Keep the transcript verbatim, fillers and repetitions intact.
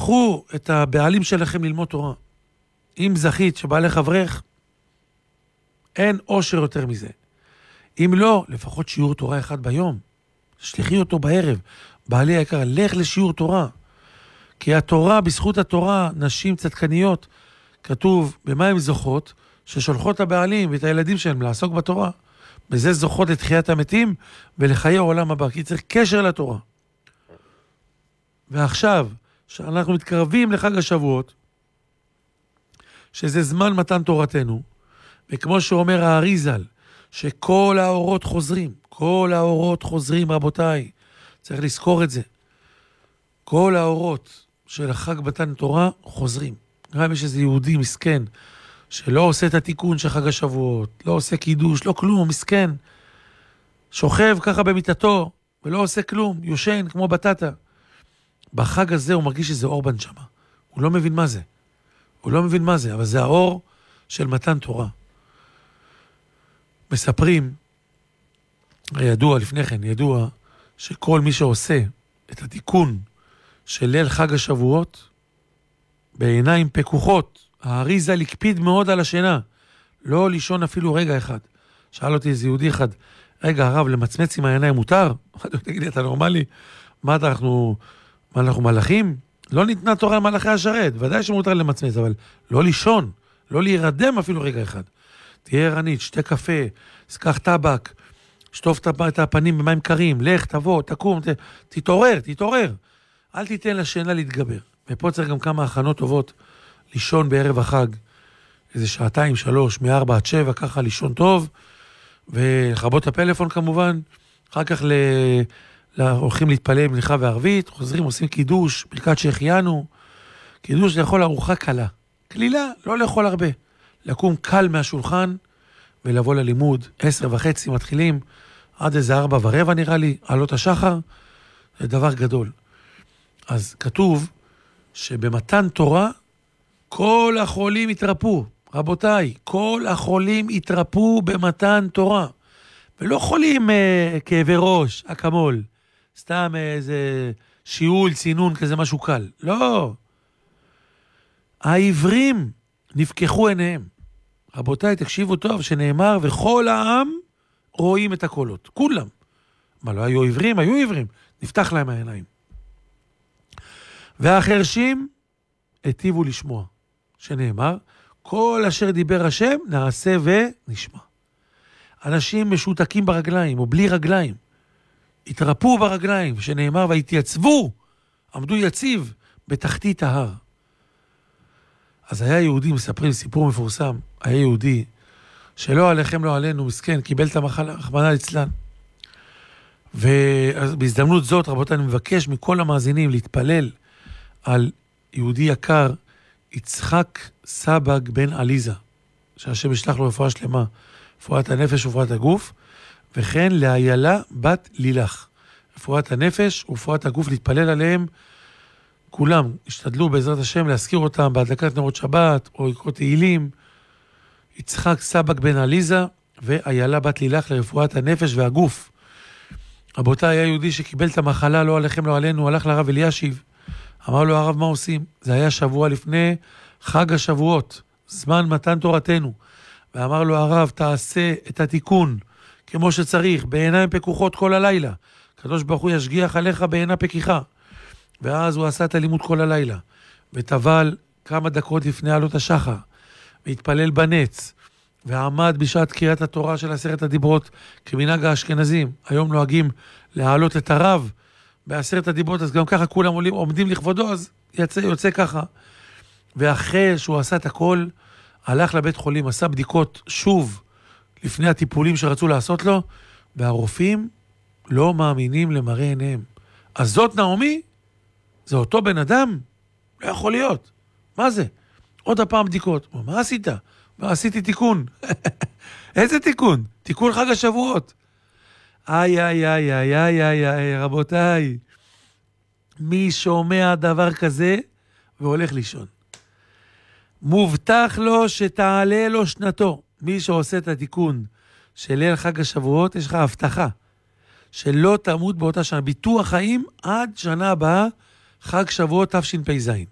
שלחו את הבעלים שלכם ללמוד תורה. אם זכית שבעלך אברך, אין אושר יותר מזה. אם לא, לפחות שיעור תורה אחד ביום. שלחי אותו בערב. בעלי היקר, לך לשיעור תורה. כי התורה, בזכות התורה, נשים צדקניות, כתוב במה הן זוכות, ששולחות הבעלים ואת הילדים שלהם לעסוק בתורה. בזה זוכות לתחיית המתים ולחיי העולם הבא, כי צריך קשר לתורה. ועכשיו, שאנחנו מתקרבים לחג השבועות, שזה זמן מתן תורתנו, וכמו שאומר האריזל, שכל האורות חוזרים, כל האורות חוזרים, רבותיי, צריך לזכור את זה. כל האורות של החג מתן תורה חוזרים. גם יש איזה יהודי מסכן, שלא עושה את התיקון של חג השבועות, לא עושה קידוש, לא כלום, מסכן. שוכב ככה במיטתו, ולא עושה כלום, יושן כמו בטטה. בחג הזה הוא מרגיש שזה אור בנשמה. הוא לא מבין מה זה. הוא לא מבין מה זה, אבל זה האור של מתן תורה. מספרים, ידוע לפני כן, ידוע, שכל מי שעושה את התיקון של ליל חג השבועות, בעיניים פקוחות, האריזה לקפיד מאוד על השינה, לא לישון אפילו רגע אחד. שאל אותי איזה יהודי אחד, רגע הרב, למצמץ עם העיניים מותר? תגיד לי, אתה נורמלי? מה אנחנו, מה אנחנו מלאכים? לא ניתנה תורה למלאכי השרת, ודאי שמותר למצמץ, אבל לא לישון, לא להירדם אפילו רגע אחד. תהיה ערנית, שתה קפה, סקח טבק, שטוף את הפנים במים קרים, לך, תבוא, תקום, ת, תתעורר, תתעורר. אל תיתן לשינה להתגבר. ופה צריך גם כמה הכנות טובות, לישון בערב החג, איזה שעתיים, שלוש, מארבע עד שבע, ככה לישון טוב, ולחבות הפלאפון כמובן, אחר כך ל... הולכים להתפלל מנחה וערבית, חוזרים, עושים קידוש, ברכת שהחיינו, קידוש לאכול ארוחה קלה, כלילה, לא לאכול הרבה, לקום קל מהשולחן, ולבוא ללימוד, עשר וחצי מתחילים, עד איזה ארבע ורבע נראה לי, עלות השחר, זה דבר גדול. אז כתוב, שבמתן תורה, כל החולים יתרפו, רבותיי, כל החולים יתרפו במתן תורה, ולא חולים אה, כאבי ראש, אקמול, סתם איזה שיעול, צינון, כזה משהו קל. לא. העברים נפקחו עיניהם. רבותיי, תקשיבו טוב, שנאמר, וכל העם רואים את הקולות. כולם. מה, לא היו עברים? היו עברים. נפתח להם העיניים. והחרשים היטיבו לשמוע. שנאמר, כל אשר דיבר השם, נעשה ונשמע. אנשים משותקים ברגליים, או בלי רגליים, התרפו ברגליים, שנאמר, והתייצבו, עמדו יציב בתחתית ההר. אז היה יהודי, מספרים סיפור מפורסם, היה יהודי, שלא עליכם לא עלינו, מסכן, קיבל את המחלה, רחמנא ליצלן. ובהזדמנות זאת, רבותיי, אני מבקש מכל המאזינים להתפלל על יהודי יקר, יצחק סבג בן עליזה, שהשם ישלח לו רפואה שלמה, רפואת הנפש ורפואת הגוף, וכן לאיילה בת לילך. רפואת הנפש ורפואת הגוף, להתפלל עליהם, כולם השתדלו בעזרת השם להזכיר אותם בהדלקת נרות שבת, או לקרוא תהילים. יצחק סבג בן עליזה, ואיילה בת לילך לרפואת הנפש והגוף. רבותיי, היה יהודי שקיבל את המחלה, לא עליכם לא עלינו, הלך לרב אלישיב, אמר לו, הרב, מה עושים? זה היה שבוע לפני חג השבועות, זמן מתן תורתנו. ואמר לו, הרב, תעשה את התיקון כמו שצריך, בעיניים פקוחות כל הלילה. הקדוש ברוך הוא ישגיח עליך בעינה פקיחה. ואז הוא עשה את הלימוד כל הלילה. וטבל כמה דקות לפני עלות השחר. והתפלל בנץ. ועמד בשעת קריאת התורה של עשרת הדיברות, כמנהג האשכנזים. היום נוהגים להעלות את הרב בעשרת הדיברות, אז גם ככה כולם עולים, עומדים לכבודו, אז יצא, יוצא ככה. ואחרי שהוא עשה את הכל, הלך לבית חולים, עשה בדיקות שוב, לפני הטיפולים שרצו לעשות לו, והרופאים לא מאמינים למראה עיניהם. אז זאת נעמי, זה אותו בן אדם? לא יכול להיות. מה זה? עוד הפעם בדיקות. מה עשית? מה עשיתי תיקון? איזה תיקון? תיקון חג השבועות. איי, איי, איי, איי, איי, איי, איי, רבותיי. מי שומע דבר כזה והולך לישון. מובטח לו שתעלה לו שנתו. מי שעושה את התיקון של ליל חג השבועות, יש לך הבטחה שלא תמות באותה שנה. ביטוח חיים עד שנה הבאה, חג שבועות תשפ"ז.